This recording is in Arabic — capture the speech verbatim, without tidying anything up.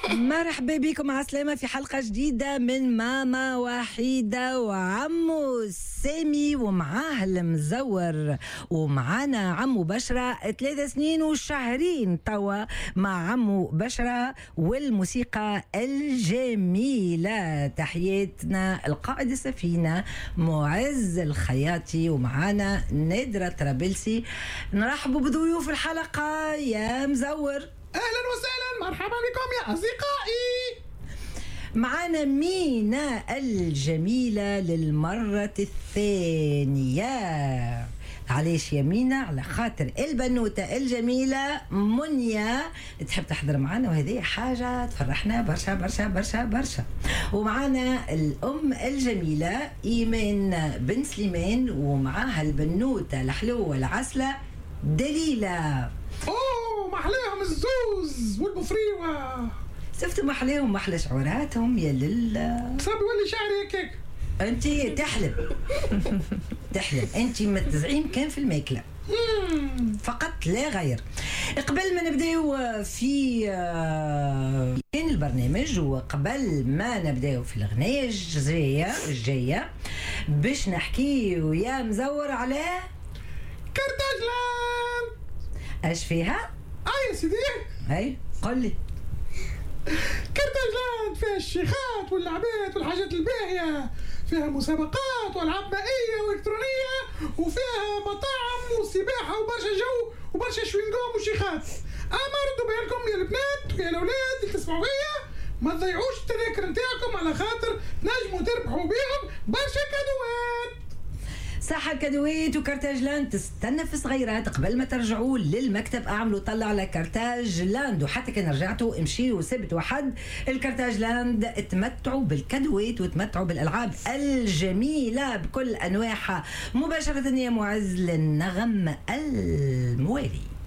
مرحبا بكم على السلامة في حلقة جديدة من ماما وحيدة وعمو سامي ومعاه المزور، ومعانا عمو بشرة ثلاثة سنين وشهرين توا مع عمو بشرة والموسيقى الجميلة. تحياتنا القائد السفينة معز الخياطي، ومعانا نادرة طرابلسي. نرحبوا بضيوف الحلقة يا مزور. اهلا وسهلا، مرحبا بكم يا اصدقائي. معانا مينا الجميلة للمرة الثانية. علاش يا مينا؟ على خاطر البنوتة الجميلة منيا تحب تحضر معنا، وهذه حاجة تفرحنا برشا برشا برشا برشا. ومعانا الأم الجميلة إيمان بن سليمان، ومعاها البنوتة الحلوة العسلة دليلة. اوه محلاهم الزوز والبفريوة، شفتوا محلاهم محلى شعوراتهم يا لله. صاب يولي شعري هكاك. انت تحلم تحلم انت ما تزعيم كان في الماكله فقط لا غير. قبل ما نبداو في كان البرنامج، وقبل ما نبداو في الغنايه الجايه الجايه باش نحكيو يا مزور على كرتاجلاند. اش فيها؟ اه يا سيدي، هاي قل لي. كرتاجلاند فيها الشيخات واللعبات والحاجات الباهية، فيها مسابقات والعاب مائية والكترونية، وفيها مطاعم وسباحة وبرشا جو وبرشا شوينغوم وشيخات. اما ردوا بالكم يا البنات ويا الاولاد اللي تسمعوا فيا، ما تضيعوش التذاكر نتاعكم على خاطر نجموا تربحوا بيهم برشا كادوات. صح، الكادوات وكرتاجلاند تستنى في صغيرات. قبل ما ترجعوا للمكتب اعملوا طلع على كرتاجلاند، وحتى كان رجعتوا امشيوا سبت وحد الكرتاجلاند، تمتعوا بالكادوات وتمتعوا بالالعاب الجميله بكل انواعها. مباشره يا معز للنغم الموالي.